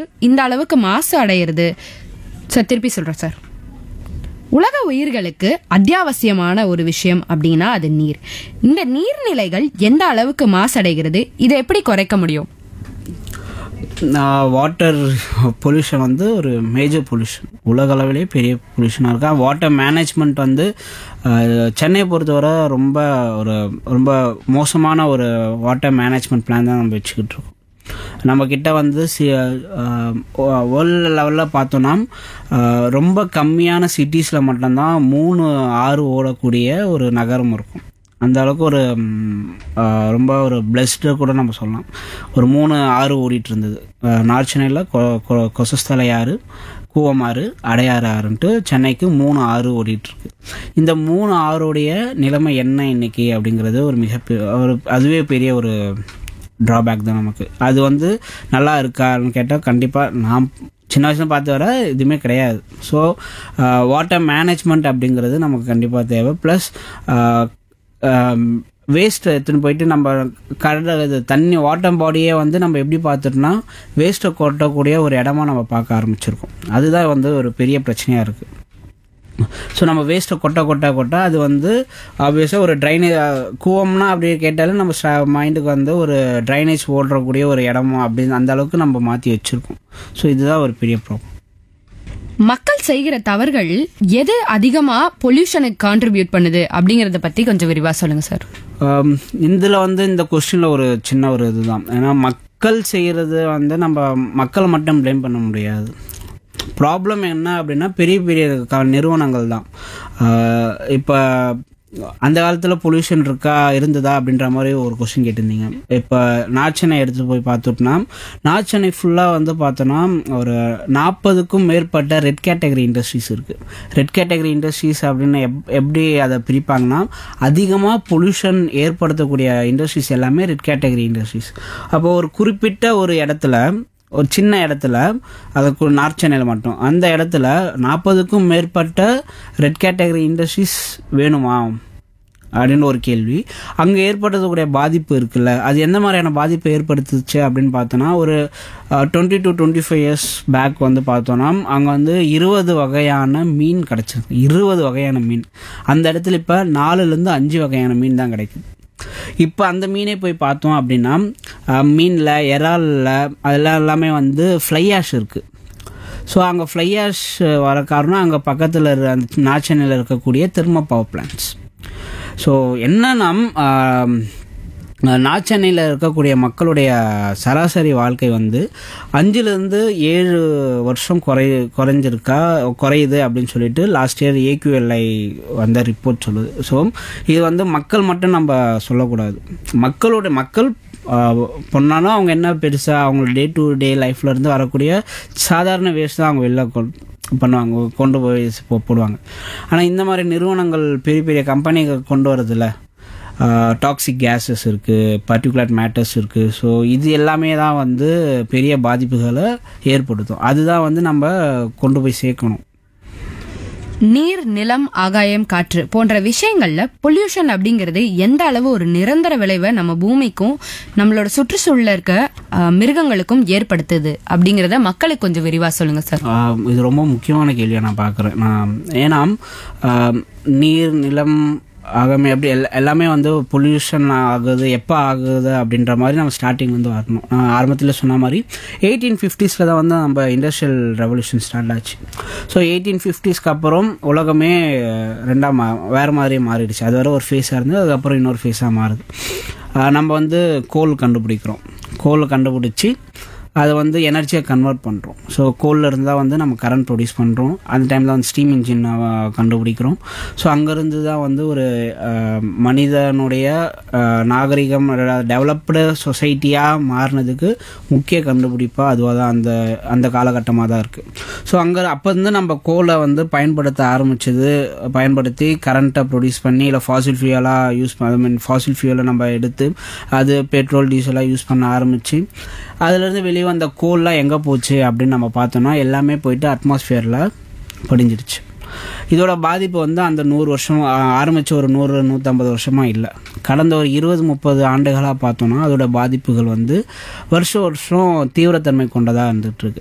இந்த அளவுக்கு மாசு அடையிறது? சார் திருப்பி சொல்றேன் சார். உலக உயிர்களுக்கு அத்தியாவசியமான ஒரு விஷயம் அப்படின்னா அது நீர். இந்த நீர்நிலைகள் எந்த அளவுக்கு மாசடைகிறது, இதை எப்படி குறைக்க முடியும்? வாட்டர் பொல்யூஷன் வந்து ஒரு மேஜர் பொல்யூஷன், உலக அளவிலே பெரிய பொல்யூஷனாக இருக்கா. வாட்டர் மேனேஜ்மெண்ட் வந்து சென்னையை பொறுத்தவரை ரொம்ப மோசமான ஒரு வாட்டர் மேனேஜ்மெண்ட் பிளான் தான் நம்ம வச்சுக்கிட்டு இருக்கோம். நம்மக்கிட்ட வந்து வேர்ல்டு லெவலில் பார்த்தோன்னா ரொம்ப கம்மியான சிட்டிஸில் மட்டும்தான் 3 ஆறு ஓடக்கூடிய ஒரு நகரம் இருக்கும். அந்த அளவுக்கு ரொம்ப ஒரு பிளெஸ்டு கூட நம்ம சொல்லலாம். ஒரு 3 ஆறு ஓடிட்டு இருந்தது. நார்த் சென்னையில் கொசஸ்தலை ஆறு, கூவமாறு, அடையாறு ஆறுன்ட்டு சென்னைக்கு 3 ஆறு ஓடிட்டுருக்கு. இந்த 3 ஆறுடைய நிலைமை என்ன இன்னைக்கு அப்படிங்கிறது அதுவே பெரிய ஒரு ட்ராபேக் தான் நமக்கு. அது வந்து நல்லா இருக்கான்னு கேட்டால் கண்டிப்பாக நான் சின்ன வயசுல பார்த்து வர எதுவுமே கிடையாது. ஸோ வாட்டர் மேனேஜ்மெண்ட் அப்படிங்கிறது நமக்கு கண்டிப்பாக தேவை. ப்ளஸ் வேஸ்ட்டை எடுத்துன்னு போயிட்டு நம்ம கடல் தண்ணி வாட்டர் பாடியே வந்து நம்ம எப்படி பார்த்துட்டோம்னா வேஸ்ட்டை கொட்டக்கூடிய ஒரு இடமா நம்ம பார்க்க ஆரம்பிச்சிருக்கோம். அதுதான் வந்து ஒரு பெரிய பிரச்சனையாக இருக்குது. ஸோ நம்ம வேஸ்ட்டை கொட்ட அது வந்து ஆப்வியஸாக ஒரு ட்ரைனேஜ் கூவம்னா அப்படி கேட்டாலும் நம்ம மைண்டுக்கு வந்து ஒரு ட்ரைனேஜ் ஓடுறக்கூடிய ஒரு இடமா அப்படின்னு அந்த அளவுக்கு நம்ம மாற்றி வச்சுருக்கோம். ஸோ இதுதான் ஒரு பெரிய ப்ராப்ளம். மக்கள் செய்கிற தவறுகள் எது அதிகமா பொல்யூஷனுக்கு கான்ட்ரிபியூட் பண்ணுது அப்படிங்கறத பத்தி கொஞ்சம் விரிவா சொல்லுங்க சார். இதில் வந்து இந்த கொஸ்டின்ல ஒரு சின்ன ஒரு இதுதான். ஏன்னா மக்கள் செய்யறது வந்து நம்ம மக்களை மட்டும் ப்ளேம் பண்ண முடியாது. ப்ராப்ளம் என்ன அப்படின்னா பெரிய பெரிய நிறுவனங்கள் தான். இப்போ அந்த காலத்தில் பொல்யூஷன் இருந்ததா அப்படின்ற மாதிரி ஒரு கொஸ்டின் கேட்டிருந்தீங்க. இப்போ நார்த் சென்னை எடுத்து போய் பார்த்துட்டோம்னா நார்த் சென்னை ஃபுல்லாக வந்து பார்த்தோன்னா ஒரு 40க்கும் மேற்பட்ட ரெட் கேட்டகரி இண்டஸ்ட்ரீஸ் இருக்குது. ரெட் கேட்டகரி இண்டஸ்ட்ரீஸ் அப்படின்னு எப்படி அதை பிரிப்பாங்கன்னா அதிகமாக பொல்யூஷன் ஏற்படுத்தக்கூடிய இண்டஸ்ட்ரீஸ் எல்லாமே ரெட் கேட்டகரி இண்டஸ்ட்ரீஸ். அப்போ ஒரு குறிப்பிட்ட ஒரு இடத்துல ஒரு சின்ன இடத்துல அதுக்கு நார்த் சென்னையில் மட்டும் அந்த இடத்துல 40க்கும் மேற்பட்ட ரெட் கேட்டகரி இண்டஸ்ட்ரீஸ் வேணுமா அப்படின்னு ஒரு கேள்வி. அங்கே ஏற்படுத்தக்கூடிய பாதிப்பு இருக்குல்ல, அது எந்த மாதிரியான பாதிப்பு ஏற்படுத்துச்சு அப்படின்னு பார்த்தோன்னா ஒரு 20 to 25 years பேக் வந்து பார்த்தோன்னா அங்கே வந்து 20 வகையான மீன் கிடச்சிருக்கு. 20 வகையான மீன். அந்த இடத்துல இப்போ 4லேருந்து 5 வகையான மீன் தான் கிடைக்குது. இப்போ அந்த மீனே போய் பார்த்தோம் அப்படின்னா மீனில் இறாலில் அதெல்லாம் எல்லாமே வந்து ஃப்ளை ஆஷ் இருக்குது. ஸோ அங்கே ஃப்ளை ஆஷ் வர காரணம் அங்கே பக்கத்தில் அந்த நார்த் சென்னையில் இருக்கக்கூடிய தெர்மல் பவர் பிளான்ட்ஸ். ஸோ என்னன்னா நார்த் சென்னையில் இருக்கக்கூடிய மக்களுடைய சராசரி வாழ்க்கை வந்து 5லேருந்து 7 வருஷம் குறையுது அப்படின்னு சொல்லிட்டு லாஸ்ட் இயர் AQLI வந்த ரிப்போர்ட் சொல்லுது. ஸோ இது வந்து மக்கள் மட்டும் நம்ம சொல்லக்கூடாது. மக்கள் பொண்ணாலும் அவங்க என்ன பெருசாக அவங்களோட டே டு டே லைஃப்லேருந்து வரக்கூடிய சாதாரண வேஸ்ட் தான் அவங்க வெளில பண்ணுவாங்க, கொண்டு போய் போடுவாங்க. ஆனால் இந்த மாதிரி நிறுவனங்கள் பெரிய பெரிய கம்பெனிகள் கொண்டு வரதில்ல, டாக்ஸிக் கேஸஸ் இருக்குது, பர்டிகுலர் மேட்டர்ஸ் இருக்குது. ஸோ இது எல்லாமே தான் வந்து பெரிய பாதிப்புகளை ஏற்படுத்தும். அதுதான் வந்து நம்ம கொண்டு போய் சேர்க்கணும். நீர், நிலம், ஆகாயம், காற்று போன்ற விஷயங்கள்ல பொல்யூஷன் அப்படிங்கிறது எந்த அளவு ஒரு நிரந்தர விளைவை நம்ம பூமிக்கும் நம்மளோட சுற்றுச்சூழல இருக்க மிருகங்களுக்கும் ஏற்படுத்துது அப்படிங்கறத மக்களுக்கு கொஞ்சம் விரிவா சொல்லுங்க சார். இது ரொம்ப முக்கியமான கேள்வியை நான் பார்க்குறேன். ஏன்னா நீர், நிலம், ஆகாமே அப்படி எல்லாமே வந்து பொல்யூஷன் ஆகுது. எப்போ ஆகுது அப்படின்ற மாதிரி நம்ம ஸ்டார்டிங் வந்து வரணும். நான் ஆரம்பத்தில் சொன்ன மாதிரி 1850s தான் வந்து நம்ம இண்டஸ்ட்ரியல் ரெவல்யூஷன் ஸ்டார்ட் ஆச்சு. ஸோ 1850s அப்புறம் உலகமே வேறு மாதிரி மாறிடுச்சு. அது வரை ஒரு ஃபேஸாக இருந்தது, அதுக்கப்புறம் இன்னொரு ஃபேஸாக மாறுது. நம்ம வந்து கோல் கண்டுபிடிச்சி அதை வந்து எனர்ஜியாக கன்வெர்ட் பண்ணுறோம். ஸோ கோலில் இருந்தால் வந்து நம்ம கரண்ட் ப்ரொடியூஸ் பண்ணுறோம். அந்த டைமில் வந்து ஸ்டீம் இன்ஜின் கண்டுபிடிக்கிறோம். ஸோ அங்கேருந்து தான் வந்து ஒரு மனிதனுடைய நாகரிகம் டெவலப்டு சொசைட்டியாக மாறினதுக்கு முக்கிய கண்டுபிடிப்பாக அதுவாக தான் அந்த காலகட்டமாக தான் இருக்குது. ஸோ அப்போ இருந்து நம்ம கோலை வந்து பயன்படுத்தி கரண்ட்டை ப்ரொடியூஸ் பண்ணி இல்லை ஃபாசில் ஃபியூலை நம்ம எடுத்து அது பெட்ரோல் டீசலாக யூஸ் பண்ண ஆரம்பித்து அதுலேருந்து வெளியே அந்த கோல்லாம் எங்கே போச்சு அப்படின்னு நம்ம பார்த்தோம்னா எல்லாமே போயிட்டு அட்மாஸ்பியரில் படிஞ்சிருச்சு. இதோட பாதிப்பு வந்து அந்த 100 வருஷம் ஆரம்பித்த ஒரு 100-150 வருஷமாக இல்லை, கடந்த ஒரு 20-30 ஆண்டுகளாக பார்த்தோன்னா அதோட பாதிப்புகள் வந்து வருஷம் தீவிரத்தன்மை கொண்டதாக இருந்துகிட்ருக்கு.